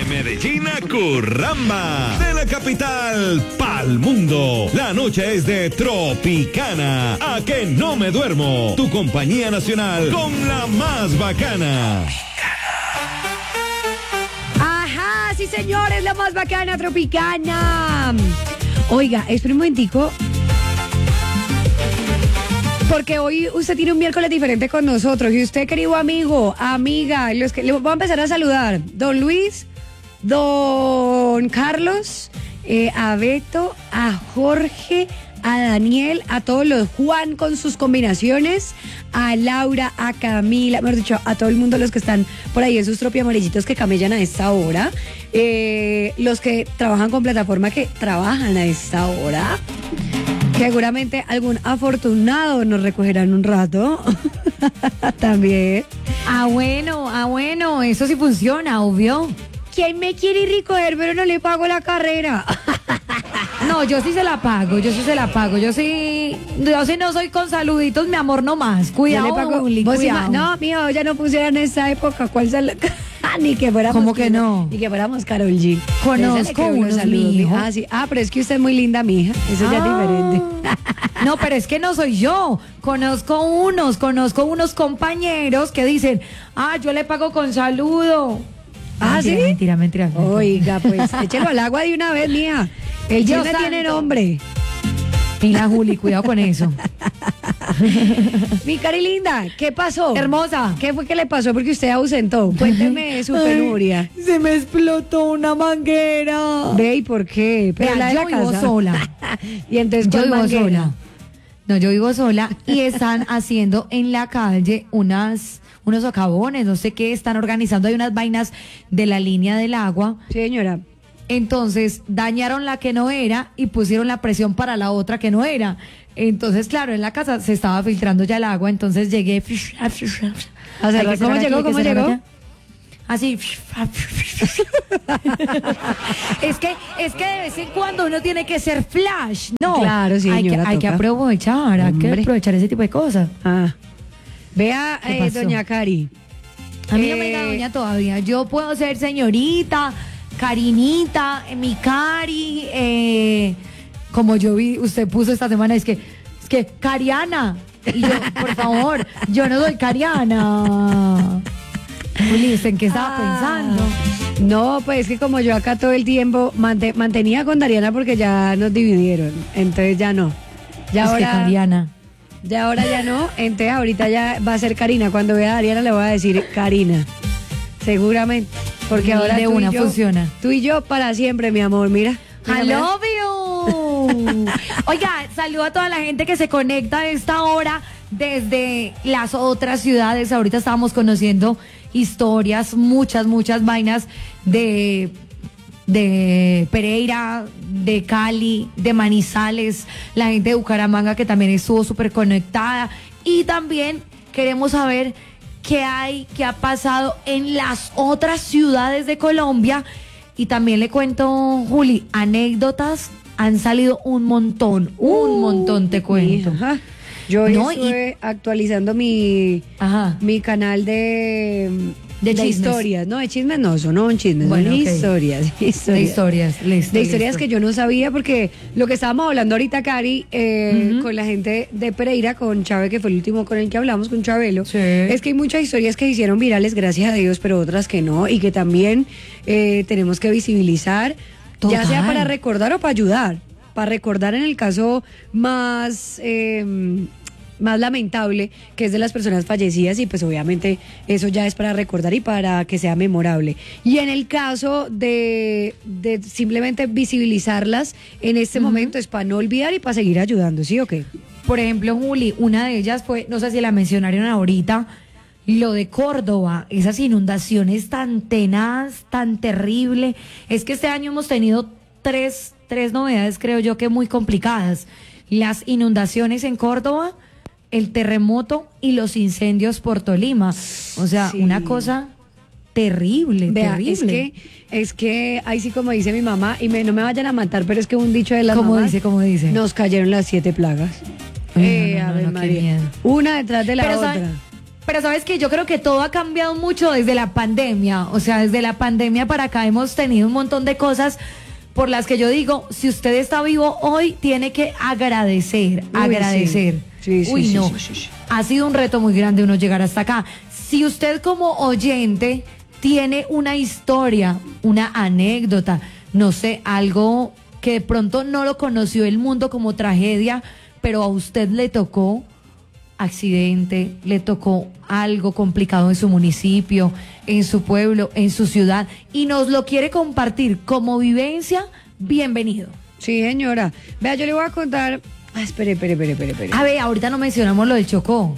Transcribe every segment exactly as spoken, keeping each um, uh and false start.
Medellín a Curramba, de la capital pa'l mundo. La noche es de Tropicana, a que no me duermo. Tu compañía nacional con la más bacana. Ajá, sí señores, la más bacana, Tropicana. Oiga, espera un momentico, porque hoy usted tiene un miércoles diferente con nosotros. Y usted, querido amigo, amiga, los que le voy a empezar a saludar. Don Luis, don Carlos, eh, a Beto, a Jorge, a Daniel, a todos los Juan con sus combinaciones, a Laura, a Camila, mejor dicho, a todo el mundo, los que están por ahí, esos tropiamarillitos que camellan a esta hora, eh, los que trabajan con plataforma que trabajan a esta hora. Seguramente algún afortunado nos recogerá en un rato. También. Ah, bueno, ah, bueno, eso sí funciona, obvio. ¿Quién me quiere ir recoger pero no le pago la carrera? No, yo sí se la pago, yo sí se la pago. Yo sí, yo sí no soy con saluditos, mi amor, no más. Cuidado, Yo le pago, Juli, vos cuidado. ima- no, mío, ya no funciona en esa época. ¿Cuál sal- Ni que fuéramos. ¿Cómo que no? Ni que fuéramos Karol G. Conozco Esa le creo los unos, saludos, mijo. mija. Ah, sí. Ah, pero es que usted es muy linda, mija. Eso ya es Ah. diferente. No, pero es que no soy yo. Conozco unos, conozco unos compañeros que dicen, ah, yo le pago con saludo. Ah, mentira, ¿sí? Mentira, mentira. mentira. Oiga, pues, échelo al agua de una vez, mija. El Dios chisme tiene santo. nombre. Mira, Juli, cuidado con eso. Mi cari linda, ¿qué pasó? Hermosa. ¿Qué fue que le pasó? Porque usted ausentó. Cuénteme su penuria. Ay, se me explotó una manguera. Ve, ¿y por qué? Pero Vea, la de yo la vivo casa. sola. Y entonces, Yo ¿cuál vivo manguera? sola. No, yo vivo sola y están haciendo en la calle unas, unos socavones, no sé qué, están organizando, hay unas vainas de la línea del agua. Sí, señora. Entonces dañaron la que no era y pusieron la presión para la otra que no era. Entonces, claro, en la casa se estaba filtrando ya el agua, entonces llegué. A cerrar. Hay que ¿Cómo cerrar llegó? aquí, hay que ¿Cómo cerrar llegó? allá. Así. es que es que de vez en cuando uno tiene que ser flash, ¿no? Claro, señora, Hay que, hay que toca. aprovechar, hay que Hombre. aprovechar ese tipo de cosas. Ah. Vea, ¿Qué eh, pasó? doña Cari. A mí no me diga Eh, doña todavía. Yo puedo ser señorita, Karinita, eh, mi Cari, eh, como yo vi, usted puso esta semana, es que, es que, Cariana. Y yo, por favor, yo no soy Cariana. Juli, ¿usted en qué estaba Ah. pensando? No, pues es que como yo acá todo el tiempo mante- mantenía con Dariana porque ya nos dividieron. Entonces ya no. Ya es que ahora, Cariana. ya ahora ya no. Entonces ahorita ya va a ser Karina. Cuando vea a Dariana le voy a decir Karina. Seguramente. Porque Y ahora de tú una y yo, funciona. Tú y yo para siempre, mi amor. Mira. Mira, I mira. love you. Oiga, saludo a toda la gente que se conecta a esta hora desde las otras ciudades. Ahorita estábamos conociendo historias, muchas, muchas vainas de, de Pereira, de Cali, de Manizales, la gente de Bucaramanga que también estuvo súper conectada. Y también queremos saber qué hay, qué ha pasado en las otras ciudades de Colombia. Y también le cuento, Juli, anécdotas han salido un montón, un Uh, montón te cuento. Ajá. Yo hoy No, y- estuve actualizando mi, Ajá. mi canal de, De chismes. historias. No, de chismes no, son no chismes, Bueno, son ok. historias. historias. De historias, listo, De historias listo. que yo no sabía, porque lo que estábamos hablando ahorita, Cari, eh, Ujú. con la gente de Pereira, con Chávez, que fue el último con el que hablamos, con Chabelo, Sí. es que hay muchas historias que se hicieron virales, gracias a Dios, pero otras que no, y que también eh, tenemos que visibilizar, ya sea Total. para recordar o para ayudar. Para recordar en el caso más... eh, más lamentable, que es de las personas fallecidas, y pues obviamente eso ya es para recordar y para que sea memorable. Y en el caso de, de simplemente visibilizarlas en este momento es para no olvidar y para seguir ayudando, ¿sí o qué? Por ejemplo, Juli, una de ellas fue, no sé si la mencionaron ahorita, lo de Córdoba, esas inundaciones tan tenaz, tan terrible. Es que este año hemos tenido tres, tres novedades, creo yo, que muy complicadas. Las inundaciones en Córdoba, el terremoto y los incendios por Tolima. O sea, Sí. una cosa terrible, Vea, terrible. es que, es que, ahí sí como dice mi mamá, y me, no me vayan a matar, pero es que un dicho de las ¿Cómo mamás, dice, cómo dice? Nos cayeron las siete plagas. Uy, no, Eh, no, no, Ave no, qué María. miedo. Una detrás de la Pero otra. ¿sabe, Pero sabes que yo creo que todo ha cambiado mucho desde la pandemia. O sea, desde la pandemia para acá hemos tenido un montón de cosas por las que yo digo, si usted está vivo hoy, tiene que agradecer, Uy, agradecer. Sí, sí, Uy, sí, no, sí, sí, sí. ha sido un reto muy grande uno llegar hasta acá. Si usted como oyente tiene una historia, una anécdota, no sé, algo que de pronto no lo conoció el mundo como tragedia, pero a usted le tocó accidente, le tocó algo complicado en su municipio, en su pueblo, en su ciudad, y nos lo quiere compartir como vivencia, bienvenido. Sí, señora. Vea, yo le voy a contar. Ah, espere, espere, espere, espere. espere. A ver, ahorita no mencionamos lo del Chocó.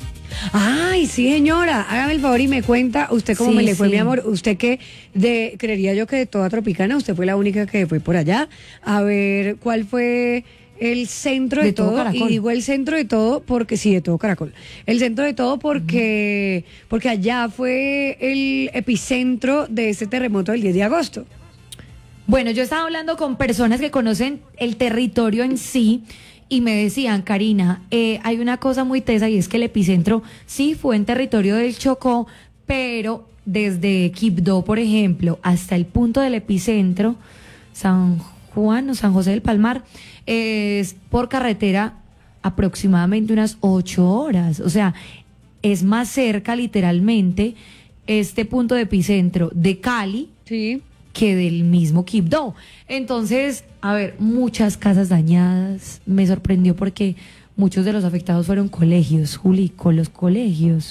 Ay, sí, señora. Hágame el favor y me cuenta usted cómo Sí, me le fue, sí. mi amor. Usted que de, creería yo que de toda Tropicana, usted fue la única que fue por allá. A ver, ¿cuál fue el centro de, De todo todo? Caracol. Y digo el centro de todo porque sí, de todo Caracol. El centro de todo porque, porque allá fue el epicentro de este terremoto del diez de agosto. Bueno, yo estaba hablando con personas que conocen el territorio en sí y me decían, Karina, eh, hay una cosa muy tesa y es que el epicentro sí fue en territorio del Chocó, pero desde Quibdó, por ejemplo, hasta el punto del epicentro, San Juan o San José del Palmar, es por carretera aproximadamente unas ocho horas. O sea, es más cerca literalmente este punto de epicentro de Cali Sí. que del mismo Quibdó. Entonces, a ver, muchas casas dañadas. Me sorprendió porque muchos de los afectados fueron colegios, Juli, con los colegios.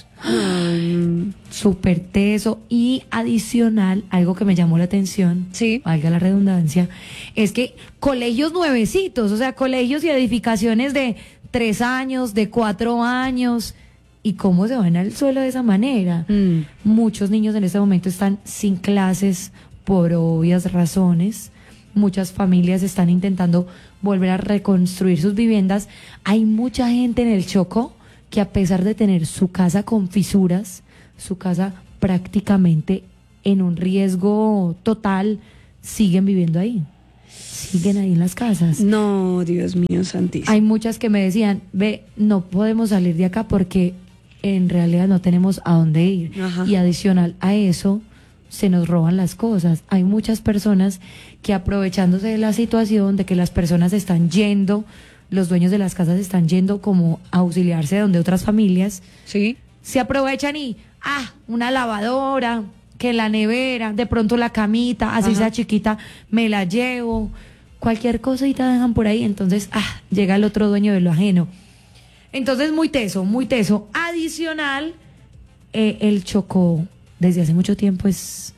Mm, Súper teso. Y adicional, algo que me llamó la atención, Sí. valga la redundancia, es que colegios nuevecitos, o sea, colegios y edificaciones de tres años, de cuatro años. ¿Y cómo se van al suelo de esa manera? mm. Muchos niños en este momento están sin clases por obvias razones. Muchas familias están intentando volver a reconstruir sus viviendas. Hay mucha gente en el Chocó que, a pesar de tener su casa con fisuras, su casa prácticamente en un riesgo total, siguen viviendo ahí. Siguen ahí en las casas. No, Dios mío santísimo. Hay muchas que me decían, ve, no podemos salir de acá porque en realidad no tenemos a dónde ir. Ajá. Y adicional a eso, se nos roban las cosas. Hay muchas personas que, aprovechándose de la situación, de que las personas están yendo, los dueños de las casas están yendo como a auxiliarse de donde otras familias, Sí. se aprovechan y, ah, una lavadora, que la nevera, de pronto la camita, así Ajá. sea chiquita, me la llevo, cualquier cosita dejan por ahí, entonces, ah, llega el otro dueño de lo ajeno. Entonces, muy teso, muy teso. Adicional, eh, el Chocó, desde hace mucho tiempo es,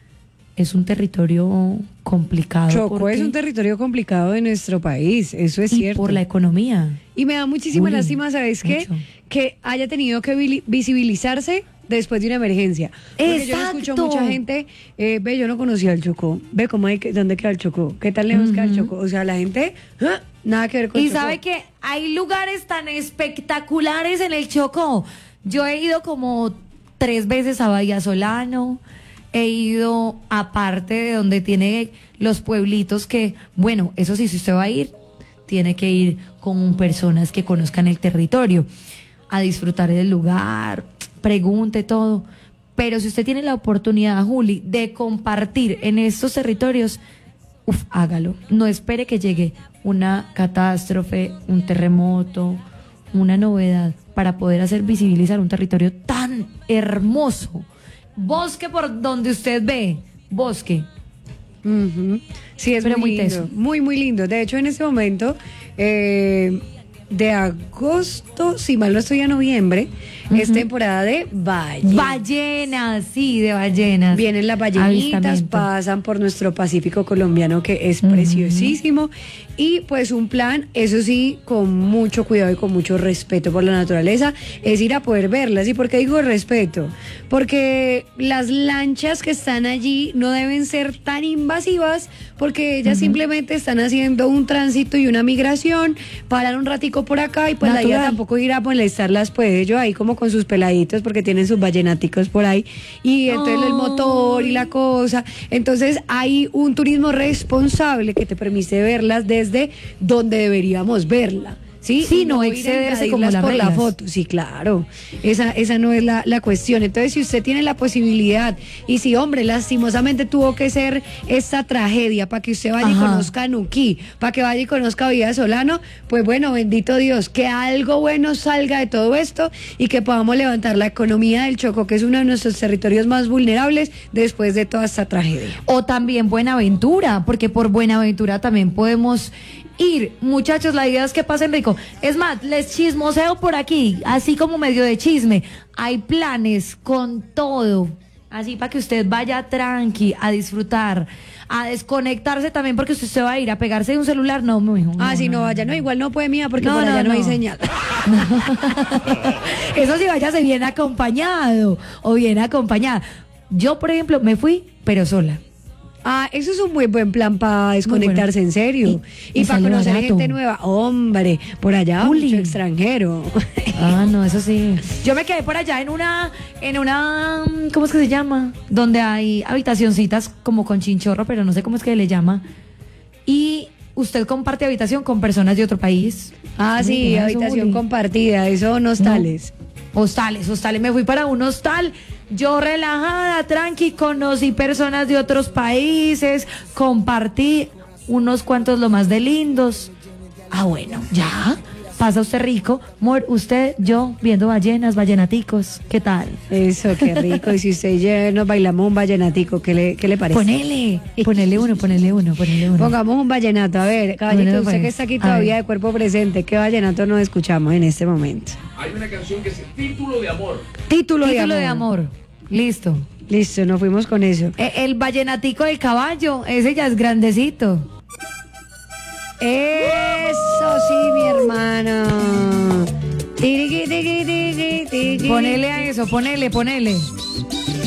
es un territorio complicado. Chocó porque- es un territorio complicado de nuestro país, eso es y cierto. por la economía. Y me da muchísima Uy, lástima, ¿sabes qué? mucho. Que haya tenido que vili- visibilizarse después de una emergencia. Porque yo Exacto. escucho mucha gente, eh, ve, yo no conocía el Chocó, ve cómo hay que, dónde queda el Chocó, qué tal lejos queda el Ujú. Chocó. O sea, la gente, ¡ah! Nada que ver con Y el Chocó. sabe que hay lugares tan espectaculares en el Chocó. Yo he ido como tres veces a Bahía Solano, he ido aparte de donde tiene los pueblitos que, bueno, eso sí, si usted va a ir, tiene que ir con personas que conozcan el territorio, a disfrutar del lugar, pregunte todo. Pero si usted tiene la oportunidad, Juli, de compartir en estos territorios, uf, hágalo. No espere que llegue una catástrofe, un terremoto, una novedad para poder hacer visibilizar un territorio tan hermoso. Bosque por donde usted ve, bosque. Ujú. Sí, es Pero muy, muy lindo, teso. muy, muy lindo. De hecho, en este momento, eh, de agosto, si mal no estoy, a noviembre, es temporada de ballenas. Ballenas, sí, de ballenas. Vienen las ballenitas, Avistamiento. pasan por nuestro Pacífico colombiano, que es Ujú. preciosísimo. Y pues un plan, eso sí, con mucho cuidado y con mucho respeto por la naturaleza, es ir a poder verlas. ¿Y por qué digo respeto? Porque las lanchas que están allí no deben ser tan invasivas, porque ellas simplemente están haciendo un tránsito y una migración, paran un ratico por acá y pues la idea Natural. tampoco ir a molestarlas, pues ellos ahí como con sus peladitos, porque tienen sus ballenáticos por ahí, y entonces el motor y la cosa. Entonces hay un turismo responsable que te permite verlas desde donde deberíamos verla, Sí, Sí, y no ir a excederse invadirlas como las por la reglas. foto. Sí, claro. Esa, esa no es la, la cuestión. Entonces, si usted tiene la posibilidad y si, hombre, lastimosamente tuvo que ser esta tragedia para que usted vaya y Ajá. conozca a Nuquí, para que vaya y conozca a Villa Solano, pues bueno, bendito Dios, que algo bueno salga de todo esto y que podamos levantar la economía del Chocó, que es uno de nuestros territorios más vulnerables después de toda esta tragedia. O también Buenaventura, porque por Buenaventura también podemos ir. Muchachos, la idea es que pasen rico. Es más, les chismoseo por aquí, así como medio de chisme. Hay planes con todo, así para que usted vaya tranqui a disfrutar, a desconectarse también, porque si usted va a ir a pegarse de un celular, no, mi hijo. Ah, si no vaya, no, igual no puede mía porque No, por no, allá no, hay no. señal. Eso sí, váyase bien acompañado o bien acompañada. Yo, por ejemplo, me fui, pero sola. Ah, eso es un muy buen plan para desconectarse, bueno. en serio. Y- Y, y para sale conocer barato. gente nueva. Hombre, por allá Uli. mucho extranjero. Ah, no, eso sí. Yo me quedé por allá en una, en una, ¿cómo es que se llama? Donde hay habitacioncitas como con chinchorro, pero no sé cómo es que le llama. Y usted comparte habitación con personas de otro país. Ah, sí, Mira, eso, habitación Uli. compartida, eso son hostales. Hostales, hostales. Me fui para un hostal. Yo relajada, tranqui, conocí personas de otros países, compartí unos cuantos lo más de lindos. Ah, bueno, ya. Pasa usted rico. Mor, usted, yo, viendo ballenas, ballenaticos. ¿Qué tal? Eso, qué rico. Y si usted y yo nos bailamos un vallenatico, ¿qué le, qué le parece? Ponele, ponele uno, ponele uno, ponele uno. Pongamos un vallenato. A ver, caballito, Bueno, usted pues, que está aquí a todavía ver. de cuerpo presente, ¿qué vallenato nos escuchamos en este momento? Hay una canción que es Título de Amor. Título, Título de de amor. amor. Listo. Listo, nos fuimos con eso. E- El vallenatico del caballo, ese ya es grandecito. Eso sí, mi hermano. Tiriqui, tiqui, tiqui, tiqui. Ponele a eso, ponele, ponele.